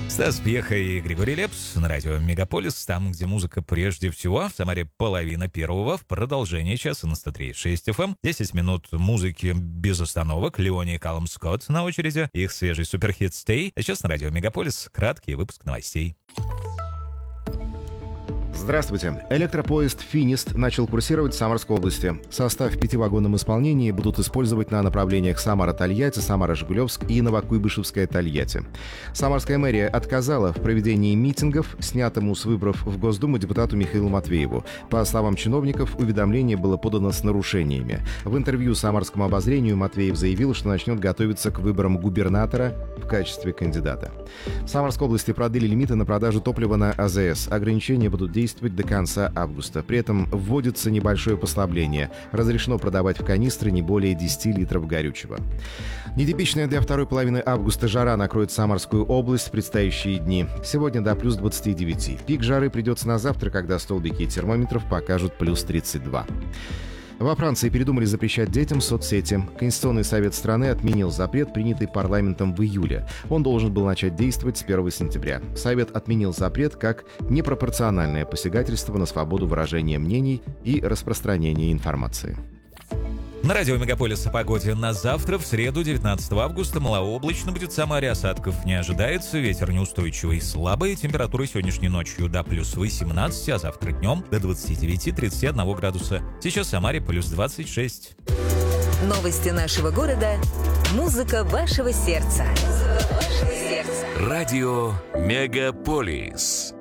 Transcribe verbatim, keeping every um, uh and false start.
Стас Пьеха и Григорий Лепс на радио «Мегаполис», там, где музыка прежде всего. В Самаре половина первого, в продолжение часа на сто три и шесть эф эм. десять минут музыки без остановок. Леони и Калум Скотт на очереди. Их свежий суперхит «Stay». А сейчас на радио «Мегаполис» краткий выпуск новостей. Здравствуйте. Электропоезд «Финист» начал курсировать в Самарской области. Состав в пятивагонном исполнении будут использовать на направлениях Самара-Тольятти, Самара-Жигулевск и Новокуйбышевская-Тольятти. Самарская мэрия отказала в проведении митингов, снятому с выборов в Госдуму депутату Михаилу Матвееву. По словам чиновников, уведомление было подано с нарушениями. В интервью «Самарскому обозрению» Матвеев заявил, что начнет готовиться к выборам губернатора в качестве кандидата. В Самарской области продлили лимиты на продажу топлива на а зэ эс. Ограничения будут действовать до конца августа. При этом вводится небольшое послабление. Разрешено продавать в канистры не более десяти литров горючего. Нетипичная для второй половины августа жара накроет Самарскую область в предстоящие дни. Сегодня до плюс двадцати девяти. Пик жары придется на завтра, когда столбики термометров покажут плюс тридцать два. Во Франции передумали запрещать детям соцсети. Конституционный совет страны отменил запрет, принятый парламентом в июле. Он должен был начать действовать с первого сентября. Совет отменил запрет как непропорциональное посягательство на свободу выражения мнений и распространения информации. На радио «Мегаполис» о погоде на завтра, в среду, девятнадцатого августа. Малооблачно будет, в Самаре осадков не ожидается. Ветер неустойчивый, слабый. Температура сегодняшней ночью до плюс восемнадцати, а завтра днем до двадцати девяти — тридцати одного градуса. Сейчас в Самаре плюс двадцать шесть. Новости нашего города. Музыка вашего сердца. Музыка вашего сердца. Радио «Мегаполис».